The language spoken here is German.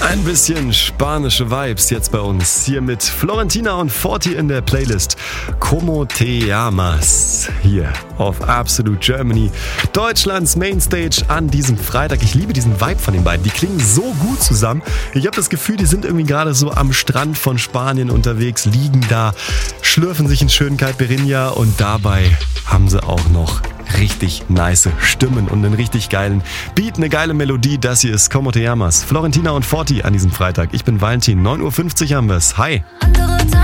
Ein bisschen spanische Vibes jetzt bei uns. Hier mit Florentina und Forti in der Playlist. Como te llamas? Hier auf Absolute Germany. Deutschlands Mainstage an diesem Freitag. Ich liebe diesen Vibe von den beiden. Die klingen so gut zusammen. Ich habe das Gefühl, die sind irgendwie gerade so am Strand von Spanien unterwegs, liegen da, schlürfen sich einen schönen Caipirinha und dabei haben sie auch noch richtig nice Stimmen und einen richtig geilen Beat, eine geile Melodie. Das hier ist Como te llamas? Florentina und Forti an diesem Freitag. Ich bin Valentin, 9.50 Uhr haben wir's. Hi!